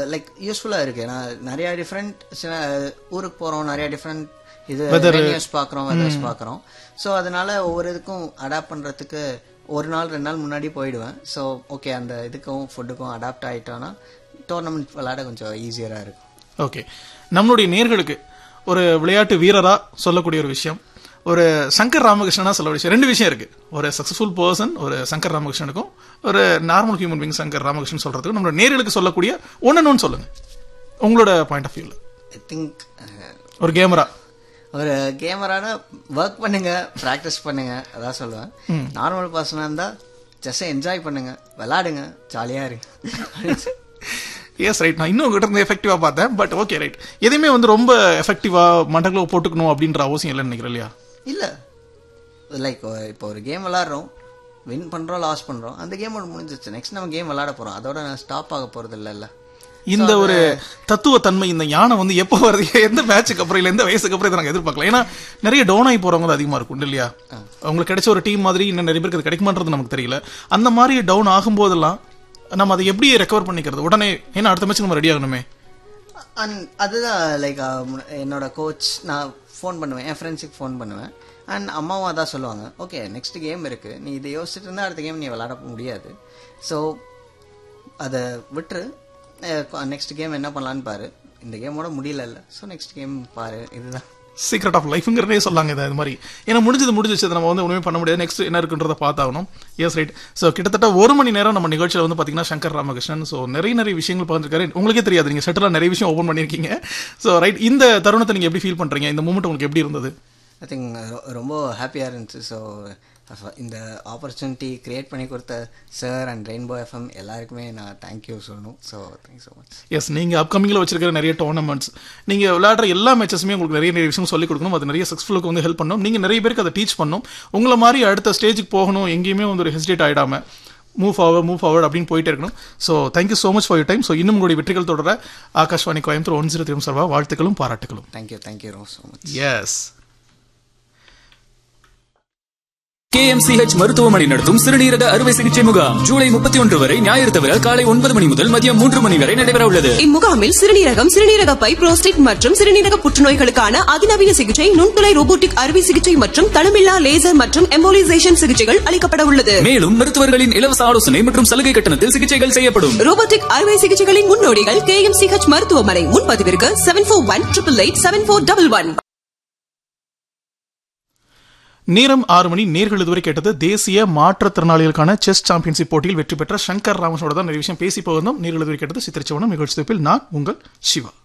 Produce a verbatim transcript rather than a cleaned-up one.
Like யூஸ்ஃபுல்லாக இருக்குது. ஏன்னா நிறையா டிஃப்ரெண்ட் ஊருக்கு போகிறோம், நிறையா டிஃப்ரெண்ட் இது நியூஸ் பார்க்குறோம், வெதர்ஸ் பார்க்குறோம். ஸோ அதனால ஒவ்வொரு இதுக்கும் அடாப்ட் பண்ணுறதுக்கு ஒரு நாள் ரெண்டு நாள் முன்னாடி போயிடுவேன். ஸோ ஓகே அந்த இதுக்கும் ஃபுட்டுக்கும் அடாப்ட் ஆகிட்டோன்னா டோர்னமெண்ட் விளையாட கொஞ்சம் ஈஸியராக இருக்கும். ஓகே, நம்மளுடைய நேர்களுக்கு ஒரு விளையாட்டு வீரராக சொல்லக்கூடிய ஒரு விஷயம், ஒரு சங்கர் ராமகிருஷ்ணனா சொல்ல விஷயம், ரெண்டு விஷயம் இருக்கு. ஒரு சக்சஸ்ஃபுல் பர்சன் ஒரு சங்கர் ராமகிருஷ்ணனுக்கும் ஒரு normal human being Shankar Ramakrishnan சொல்றதுக்கும் நம்மளோட நேர்களுக்கு சொல்லக்கூடிய ஒன்னு சொல்லுங்க உங்களோட பாயிண்ட் ஆஃப் வியூல. ஐ திங்க் ஒரு கேமரா ஒரு கேமரான ஒர்க் பண்ணுங்க, ப்ராக்டிஸ் பண்ணுங்க, அதான் சொல்லுவேன். நார்மல் பர்சனாக இருந்தால் ஜஸ்ட் என்ஜாய் பண்ணுங்க, விளாடுங்க, ஜாலியாக இருங்க. எஸ் ரைட், நான் இன்னும் கிட்ட இருந்து எஃபெக்டிவா பார்த்தேன். பட் ஓகே ரைட், எதுவுமே வந்து ரொம்ப எஃபெக்டிவா மண்டக்குள்ள போட்டுக்கணும் அப்படின்ற அவசியம் இல்லைன்னு நினைக்கிறேன் இல்லையா? இல்லை, லைக் இப்போ ஒரு கேம் விளாட்றோம், வின் பண்ணுறோம், லாஸ் பண்ணுறோம், அந்த கேமோட முடிஞ்சிச்சு. நெக்ஸ்ட் நம்ம கேம் விளாட போகிறோம், அதோட நான் ஸ்டாப் ஆக போகிறது இல்லைல்ல. இந்த ஒரு தத்துவ தன்மை, இந்த ஞானம் வந்து எப்போ வருது, எந்த மேட்சுக்கு அப்புறம் இல்லை எந்த வயசுக்கு அப்புறம் இதை நாங்கள் எதிர்பார்க்கலாம். ஏன்னா நிறைய டவுன் ஆகி போறவங்க அதிகமாக இருக்கும் இல்லையா? அவங்களுக்கு கிடைச்ச ஒரு டீம் மாதிரி இன்னும் நிறைய பேருக்கு அது கிடைக்குமான்றது நமக்கு தெரியல. அந்த மாதிரி டவுன் ஆகும்போதெல்லாம் நம்ம அதை எப்படி ரெக்கவர் பண்ணிக்கிறது உடனே? ஏன்னா அடுத்த மேட்ச் நம்ம ரெடி ஆகணுமே. அண்ட் அதுதான் லைக் என்னோட கோச், நான் ஃபோன் பண்ணுவேன், என் ஃப்ரெண்ட்ஸுக்கு ஃபோன் பண்ணுவேன். அண்ட் அம்மாவும் அதான் சொல்லுவாங்க, ஓகே நெக்ஸ்ட் கேம் இருக்குது, நீ இதை யோசிச்சுட்டு இருந்தால் அடுத்த கேம் நீ விளாட முடியாது. ஸோ அதை விட்டுரு, நெக்ஸ்ட் கேம் என்ன பண்ணலான்னு பாரு, இந்த கேமோட முடியல இல்லை, ஸோ நெக்ஸ்ட் கேம் பாரு. இதுதான் சீக்ரெட் ஆஃப் லைஃப்ங்கிறதே சொல்லாங்க இது அது மாதிரி. ஏன்னா முடிஞ்சது முடிஞ்சிச்சு, நம்ம வந்து ஒன்றுமே பண்ண முடியாது, நெக்ஸ்ட் என்ன இருக்குன்றதை பார்த்தாகணும். S right. ஸோ கிட்டத்தட்ட ஒரு மணி நேரம் நம்ம நிகழ்ச்சியில் வந்து பார்த்தீங்கன்னா சங்கர் ராமகிருஷ்ணன் ஸோ நிறைய நிறைய விஷயங்கள் பார்த்துருக்காரு. உங்களுக்கே தெரியாது, நீங்கள் செட்டிலாக நிறைய விஷயம் ஓப்பன் பண்ணியிருக்கீங்க. ஸோ ரைட், இந்த தருணத்தை நீங்கள் எப்படி ஃபீல் பண்ணுறீங்க? இந்த மூமெண்ட் உங்களுக்கு எப்படி இருந்தது? ஐ திங்க் ரொம்ப ஹாப்பியாக இருந்துச்சு. ஸோ இந்த ஆப்பர்ச்சுனிட்டி கிரியேட் பண்ணி கொடுத்த சார் அண்ட் ரெயின்போ எஃப்எம் எல்லாருக்குமே நான் தேங்க்யூ சொல்லணும். So thanks so much. S, நீங்கள் அப்கமிங்கில் வச்சிருக்கிற நிறைய டோர்னமெண்ட்ஸ், நீங்கள் விளையாடுற எல்லா மேட்சஸுமே உங்களுக்கு நிறைய நிறைய விஷயம் சொல்லிக் கொடுக்கணும், அது நிறைய சக்ஸஸ்ஃபுல்லுக்கு வந்து ஹெல்ப் பண்ணணும், நீங்கள் நிறைய பேருக்கு அதை டீச் பண்ணணும். உங்களை மாதிரி அடுத்த ஸ்டேஜுக்கு போகணும், எங்கேயுமே வந்து ஒரு hesitate ஆகிடாமல் move forward move forward அப்படின்னு போயிட்டே இருக்கணும். So thank you so much for your time. So இன்னும் உங்களுடைய வெற்றிகள் தொடர Akashvani Coimbatore one zero three சார்பாக வாழ்த்துக்களும் பாராட்டுகளும். Thank you thank you so much. S. K M C H மருத்துவமனை நடத்தும் சிறுநீரக அறுவை சிகிச்சை முகாம் ஜூலை முப்பத்தி ஒன்று வரை ஞாயிறு தவிர காலை ஒன்பது மணி முதல் மதியம் மூன்று மணி வரை நடைபெற உள்ளது. இம்முகாமில் சிறுநீரகம், சிறுநீரக பை, புரோஸ்டேட் மற்றும் சிறுநீரக புற்றுநோய்களுக்கான அதிநவீன சிகிச்சை, நுண்துளை ரோபோட்டிக் அறுவை சிகிச்சை மற்றும் தளமில்லா லேசர் மற்றும் எம்போலிசேஷன் சிகிச்சைகள் அளிக்கப்பட உள்ளது. மேலும் மருத்துவர்களின் இலவச ஆலோசனை மற்றும் சலுகை கட்டணத்தில் சிகிச்சைகள் செய்யப்படும். ரோபோட்டிக் அறுவை சிகிச்சைகளின் முன்னோடிகள் கே எம் சி ஹெச் மருத்துவமனை. முன்பதிவிற்கு seven four one triple eight seven four double one. நேரம் ஆறு மணி. நேர்கள் இதுவரை கேட்டது தேசிய மாற்றுத்திறனாளிகளுக்கான செஸ் சாம்பியன்ஷிப் போட்டியில் வெற்றி பெற்ற சங்கர் ராமகிருஷ்ணனோட தான் நிறைய விஷயம் பேசி போகிறோம். நேர்கள் இதுவரை கேட்டது சித்திரச்சவனம் நிகழ்ச்சி தொகுப்பில் நான் உங்கள் சிவா.